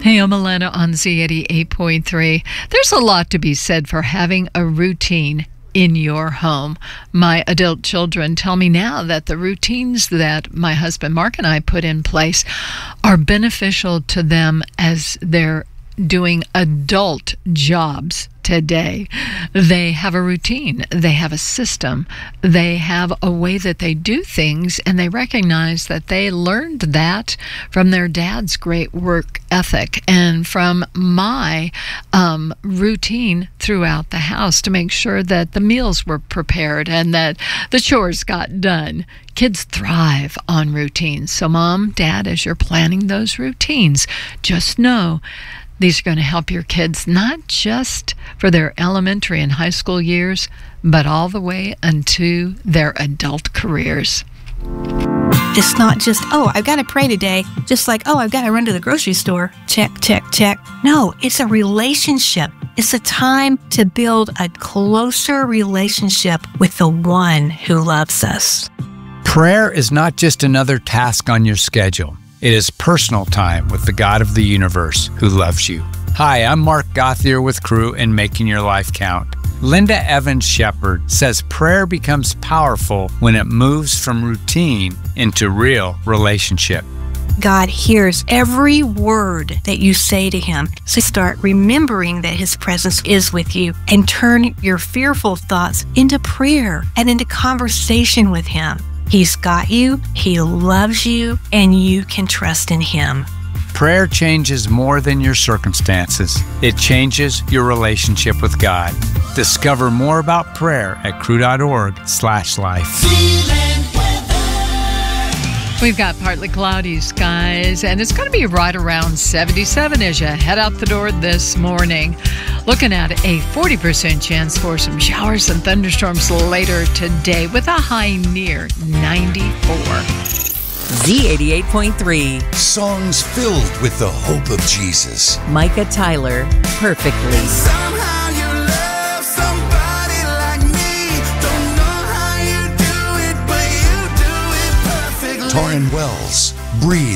Hey, I'm Alana on Z88.3. There's a lot to be said for having a routine in your home. My adult children tell me now that the routines that my husband Mark and I put in place are beneficial to them as they're doing adult jobs today. They have a routine, they have a system, they have a way that they do things, and they recognize that they learned that from their dad's great work ethic and from my routine throughout the house to make sure that the meals were prepared and that the chores got done. Kids thrive on routines. So Mom, Dad, as you're planning those routines, just know these are going to help your kids not just for their elementary and high school years, but all the way into their adult careers. It's not just, oh, I've got to pray today, just like, oh, I've got to run to the grocery store. Check, check, check. No, it's a relationship. It's a time to build a closer relationship with the one who loves us. Prayer is not just another task on your schedule. It is personal time with the God of the universe who loves you. Hi, I'm Mark Gothier with Crew in Making Your Life Count. Linda Evans Shepherd says prayer becomes powerful when it moves from routine into real relationship. God hears every word that you say to Him. So start remembering that His presence is with you and turn your fearful thoughts into prayer and into conversation with Him. He's got you, He loves you, and you can trust in Him. Prayer changes more than your circumstances. It changes your relationship with God. Discover more about prayer at crew.org/life. We've got partly cloudy skies, and it's going to be right around 77 as you head out the door this morning. Looking at a 40% chance for some showers and thunderstorms later today with a high near 94. Z88.3. Songs filled with the hope of Jesus. Micah Tyler, Perfectly. Somehow you love somebody like me. Don't know how you do it, but you do it perfectly. Torrin Wells, Breathe.